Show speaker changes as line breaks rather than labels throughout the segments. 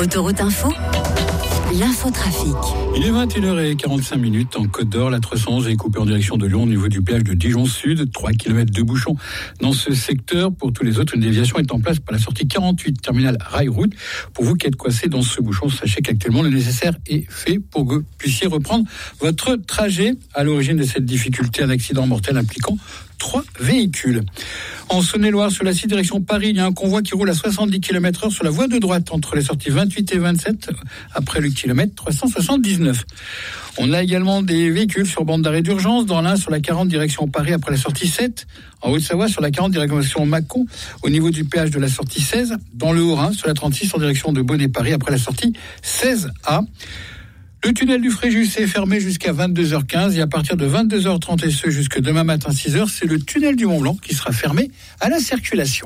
Autoroute Info, l'infotrafic.
Il est 21h45 en Côte d'Or. La 311 est coupée en direction de Lyon au niveau du péage de Dijon Sud. 3 km de bouchons dans ce secteur. Pour tous les autres, une déviation est en place par la sortie 48, terminal Rail Route. Pour vous qui êtes coincés dans ce bouchon, sachez qu'actuellement le nécessaire est fait pour que vous puissiez reprendre votre trajet. À l'origine de cette difficulté, un accident mortel impliquant 3 véhicules. En Saône-et-Loire, sur la 6 direction Paris, il y a un convoi qui roule à 70 km/h sur la voie de droite entre les sorties 28 et 27, après le kilomètre 379. On a également des véhicules sur bande d'arrêt d'urgence, dans l'un sur la 40 direction Paris après la sortie 7, en Haute-Savoie sur la 40 direction Mâcon au niveau du péage de la sortie 16, dans le Haut-Rhin sur la 36 en direction de Bonnet-Paris après la sortie 16A. Le tunnel du Fréjus est fermé jusqu'à 22h15 et à partir de 22h30 et ce jusque demain matin 6h, c'est le tunnel du Mont-Blanc qui sera fermé à la circulation.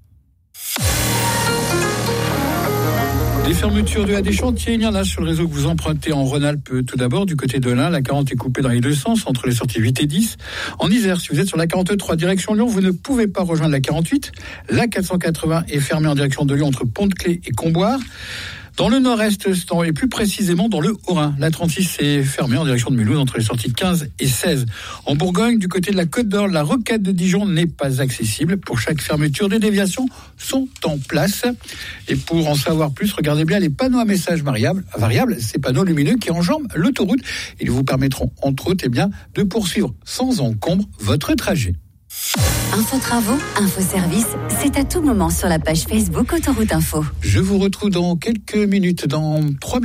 Des fermetures de des chantiers, il y en a sur le réseau que vous empruntez en Rhône-Alpes tout d'abord. Du côté de l'Ain, la 40 est coupée dans les deux sens entre les sorties 8 et 10. En Isère, si vous êtes sur la 43 direction Lyon, vous ne pouvez pas rejoindre la 48. La 480 est fermée en direction de Lyon entre Pont-de-Clé et Comboire. Dans le nord-est, et plus précisément dans le Haut-Rhin, la 36 est fermée en direction de Mulhouse entre les sorties 15 et 16. En Bourgogne, du côté de la Côte d'Or, la rocade de Dijon n'est pas accessible. Pour chaque fermeture, des déviations sont en place. Et pour en savoir plus, regardez bien les panneaux à messages variables, ces panneaux lumineux qui enjambent l'autoroute. Ils vous permettront, entre autres, de poursuivre sans encombre votre trajet.
Info travaux, info service, c'est à tout moment sur la page Facebook Autoroute Info.
Je vous retrouve dans quelques minutes, dans 3 minutes.